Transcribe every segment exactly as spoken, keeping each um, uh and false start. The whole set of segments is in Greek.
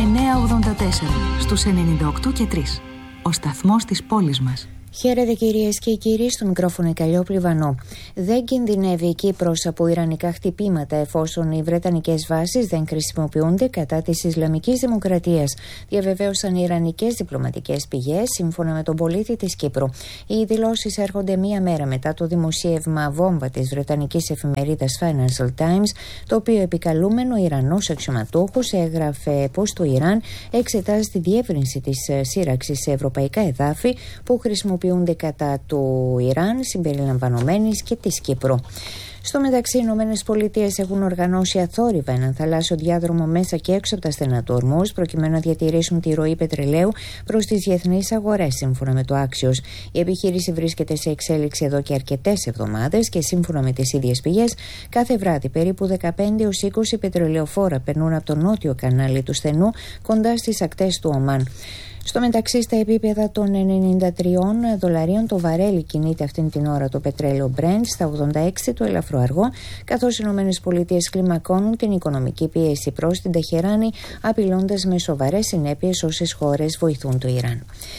εννιακόσια ογδόντα τέσσερα στους ενενήντα οκτώ και τρία. Ο σταθμός της πόλης μας. Χαίρετε κυρίες και κύριοι, στο μικρόφωνο η Καλλιόπη Βανό. Δεν κινδυνεύει η Κύπρος από ιρανικά χτυπήματα εφόσον οι βρετανικές βάσεις δεν χρησιμοποιούνται κατά της Ισλαμικής Δημοκρατίας, διαβεβαίωσαν οι ιρανικές διπλωματικές πηγές σύμφωνα με τον πολίτη της Κύπρου. Οι δηλώσεις έρχονται μία μέρα μετά το δημοσίευμα βόμβα της βρετανικής εφημερίδας Financial Times, το οποίο επικαλούμενο Ιρανός αξιωματούχος έγραφε πως το Ιράν εξετάζει τη διεύρυνση της σύραξης σε ευρωπαϊκά εδάφη που χρησιμοποιούν κατά του Ιράν, συμπεριλαμβανομένης και της Κύπρου. Στο μεταξύ, οι Ηνωμένες Πολιτείες έχουν οργανώσει αθόρυβα έναν θαλάσσιο διάδρομο μέσα και έξω από τα στενά του Ορμούζ, προκειμένου να διατηρήσουν τη ροή πετρελαίου προς τις διεθνείς αγορές, σύμφωνα με το Axios. Η επιχείρηση βρίσκεται σε εξέλιξη εδώ και αρκετές εβδομάδες και, σύμφωνα με τις ίδιες πηγές, κάθε βράδυ περίπου δεκαπέντε έως είκοσι πετρελαιοφόρα περνούν από το νότιο κανάλι του στενού κοντά στις ακτές του Ομάν. Στο μεταξύ, στα επίπεδα των ενενήντα τριών δολαρίων το βαρέλι κινείται αυτήν την ώρα το πετρέλαιο Brent, στα ογδόντα έξι το ελαφρό αργό, καθώς οι Ηνωμένες Πολιτείες κλιμακώνουν την οικονομική πίεση προς την Τεχεράνη, απειλώντας με σοβαρές συνέπειες όσες χώρες βοηθούν το Ιράν.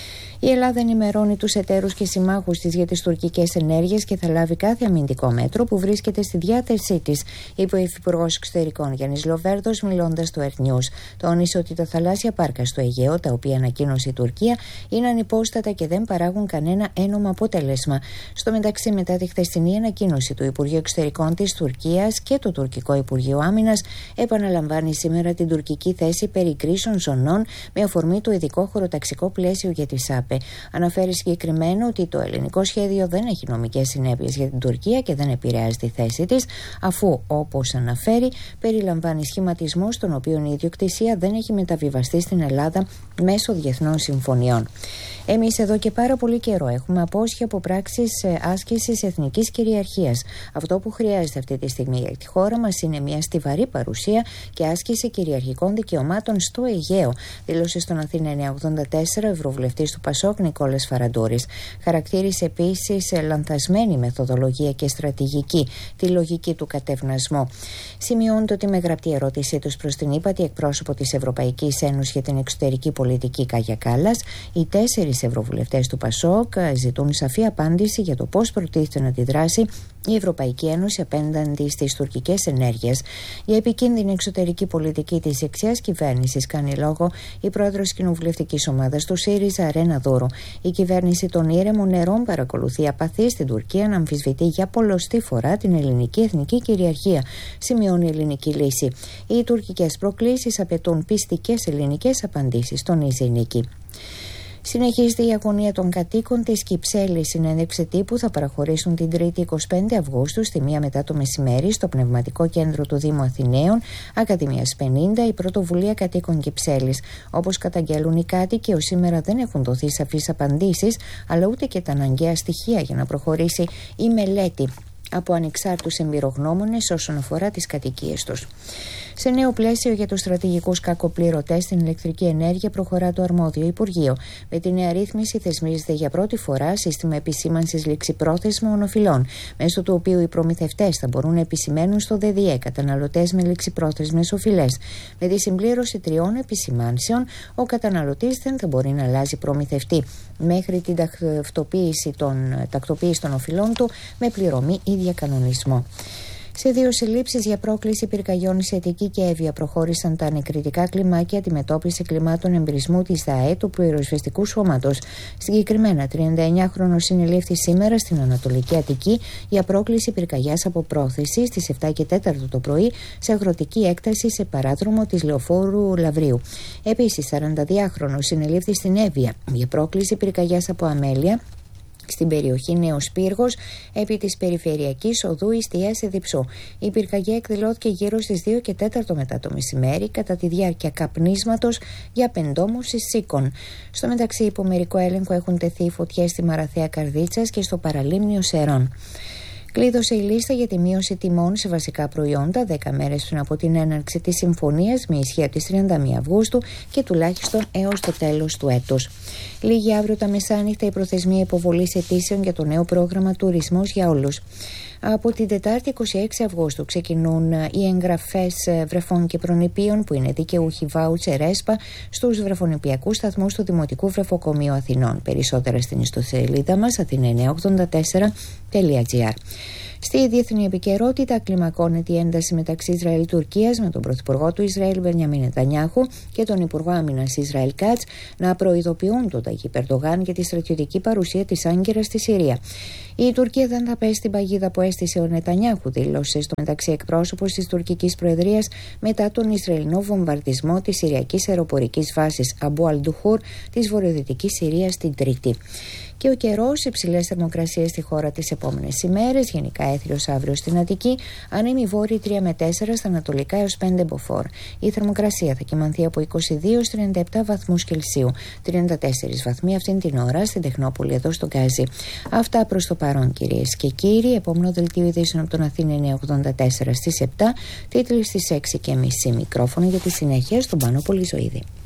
Η Ελλάδα ενημερώνει τους εταίρους και συμμάχους της για τις τουρκικές ενέργειες και θα λάβει κάθε αμυντικό μέτρο που βρίσκεται στη διάθεσή της, είπε ο Υφυπουργός Εξωτερικών Γιάννης Λοβέρδος, μιλώντας στο Earth News. Τόνισε ότι τα θαλάσσια πάρκα στο Αιγαίο, τα οποία ανακοίνωσε η Τουρκία, είναι ανυπόστατα και δεν παράγουν κανένα ένομο αποτέλεσμα. Στο μεταξύ, μετά τη χθεσινή ανακοίνωση του Υπουργείου Εξωτερικών της Τουρκίας και το τουρκικό Υπουργείο Άμυνας, επαναλαμβάνει σήμερα την τουρκική θέση περί κρίσεων ζωνών με αφορμή το ειδικό χωροταξικό πλαίσιο για τη ΣΑΠΕ. Αναφέρει συγκεκριμένα ότι το ελληνικό σχέδιο δεν έχει νομικές συνέπειες για την Τουρκία και δεν επηρεάζει τη θέση της, αφού, όπως αναφέρει, περιλαμβάνει σχηματισμό στον οποίο η ιδιοκτησία δεν έχει μεταβιβαστεί στην Ελλάδα μέσω διεθνών συμφωνιών. Εμείς εδώ και πάρα πολύ καιρό έχουμε απόσχει από πράξεις άσκησης εθνικής κυριαρχίας. Αυτό που χρειάζεται αυτή τη στιγμή για τη χώρα μας είναι μια στιβαρή παρουσία και άσκηση κυριαρχικών δικαιωμάτων στο Αιγαίο, δήλωσε στον Αθήνα εννιακόσια ογδόντα τέσσερα ο ευρωβουλευτής του Πασόκ Νικόλας Φαραντούρης. Χαρακτήρισε επίσης λανθασμένη μεθοδολογία και στρατηγική τη λογική του κατευνασμού. Σημειώνεται ότι με γραπτή ερώτησή τους προς την ύπατη εκπρόσωπο της Ευρωπαϊκής Ένωσης για την εξωτερική πολιτική Κάγια Κάλλας, οι τέσσερις ευρωβουλευτές του Πασόκ ζητούν σαφή απάντηση για το πώς προτίθεται να αντιδράσει η Ευρωπαϊκή Ένωση απέναντι στις τουρκικές ενέργειες. Για επικίνδυνη εξωτερική πολιτική της δεξιάς κυβέρνησης κάνει λόγο η πρόεδρος κοινοβουλευτικής ομάδας του ΣΥΡΙΖΑ, Ρένα Δούρου. Η κυβέρνηση των ήρεμων νερών παρακολουθεί απαθή στην Τουρκία να αμφισβητεί για πολλοστή φορά την ελληνική εθνική κυριαρχία, σημειώνει η Ελληνική Λύση. Οι τουρκικές προκλήσεις απαιτούν πιστικές ελληνικές απαντήσεις, τονίζει η Νίκη. Συνεχίζεται η αγωνία των κατοίκων της Κυψέλης. Συνέντευξη τύπου θα παραχωρήσουν την Τρίτη εικοστή πέμπτη Αυγούστου στη μία μετά το μεσημέρι στο Πνευματικό Κέντρο του Δήμου Αθηναίων, Ακαδημίας πενήντα, η Πρωτοβουλία Κατοίκων Κυψέλης. Όπως καταγγέλουν οι κάτοικοι, ως σήμερα δεν έχουν δοθεί σαφείς απαντήσεις, αλλά ούτε και τα αναγκαία στοιχεία για να προχωρήσει η μελέτη από ανεξάρτητους εμπειρογνώμονες όσον αφορά τις κατοικίες τους. Σε νέο πλαίσιο για τους στρατηγικούς κακοπληρωτές στην ηλεκτρική ενέργεια προχωρά το αρμόδιο Υπουργείο. Με τη νέα ρύθμιση θεσμίζεται για πρώτη φορά σύστημα επισήμανσης ληξιπρόθεσμων οφειλών, μέσω του οποίου οι προμηθευτές θα μπορούν να επισημαίνουν στο ΔΔΕ καταναλωτές με ληξιπρόθεσμες οφειλές. Με τη συμπλήρωση τριών επισημάνσεων, ο καταναλωτής δεν θα μπορεί να αλλάζει προμηθευτή μέχρι την τακτοποίηση των, τακτοποίηση των οφειλών του με πληρωμή ή διακανονισμό. Σε δύο συλλήψεις για πρόκληση πυρκαγιών σε Αττική και Εύβοια προχώρησαν τα νεκρητικά κλιμάκια αντιμετώπιση κλιμάτων εμπρισμού της ΔΑΕ του πυροσβεστικού σώματος. Συγκεκριμένα, τριάντα εννιάχρονος συνελήφθη σήμερα στην Ανατολική Αττική για πρόκληση πυρκαγιάς από πρόθεση στις επτά και τέσσερα το πρωί σε αγροτική έκταση σε παράδρομο της Λεωφόρου Λαβρίου. Επίσης, σαρανταδυάχρονος συνελήφθη στην Εύβοια για πρόκληση πυρκαγιάς από αμέλεια στην περιοχή Νέος Πύργος επί της περιφερειακής οδού Ιστίας Διψού. Η πυρκαγιά εκδηλώθηκε γύρω στις δύο και τέσσερα μετά το μεσημέρι κατά τη διάρκεια καπνίσματος για πεντόμωση σίκων. Στο μεταξύ, υπό μερικό έλεγχο έχουν τεθεί φωτιές στη Μαραθέα Καρδίτσας και στο παραλίμνιο Σερών. Κλείδωσε η λίστα για τη μείωση τιμών σε βασικά προϊόντα δέκα μέρες πριν από την έναρξη της συμφωνίας με ισχύ από τις τριάντα μία Αυγούστου και τουλάχιστον έως το τέλος του έτους. Λίγη αύριο τα μεσάνυχτα η προθεσμία υποβολής αιτήσεων για το νέο πρόγραμμα Τουρισμός για όλους. Από την Τετάρτη είκοσι έξι Αυγούστου ξεκινούν οι εγγραφές βρεφών και προνηπίων που είναι δικαιούχοι βάουτσερ ΕΣΠΑ στους βρεφονηπιακούς σταθμούς του Δημοτικού Βρεφοκομείου Αθηνών. Περισσότερα στην ιστοσελίδα μας αθήνα εννιακόσια ογδόντα τέσσερα τελεία τζι άρ. Στη διεθνή επικαιρότητα, κλιμακώνεται η ένταση μεταξύ Ισραήλ-Τουρκίας με τον Πρωθυπουργό του Ισραήλ Μπενιαμίν Νετανιάχου και τον Υπουργό Άμυνας Ισραήλ Κάτς να προειδοποιούν τον Ταγίπ Ερντογάν για τη στρατιωτική παρουσία της Άγκυρας στη Συρία. Η Τουρκία δεν θα πέσει στην παγίδα που έστησε ο Νετανιάχου, δήλωσε στο μεταξύ εκπρόσωπος της τουρκικής προεδρίας μετά τον Ισραηλινό βομβαρδισμό της Συριακής αεροπορικής βάσης Αμπού Αλντουχούρ της βορειοδυτικής Συρίας την Τρίτη. Και ο καιρός, υψηλές θερμοκρασίες στη χώρα τις επόμενες ημέρες, γενικά έθριος αύριο στην Αττική, ανέμει βόρειοι τρία με τέσσερα, στα ανατολικά έως πέντε μποφόρ. Η θερμοκρασία θα κυμανθεί από είκοσι δύο έως τριάντα επτά βαθμούς Κελσίου, τριάντα τέσσερις βαθμοί αυτήν την ώρα στην Τεχνόπολη εδώ στο Γκάζι. Αυτά προς το παρόν, κυρίες και κύριοι. Επόμενο δελτίο ειδήσεων από τον Αθήνα εννιακόσια ογδόντα τέσσερα στις επτά, τίτλοι στις έξι και μισή. Μικρόφωνο για τη συνέχεια στον Πάνο Πολυζωίδη.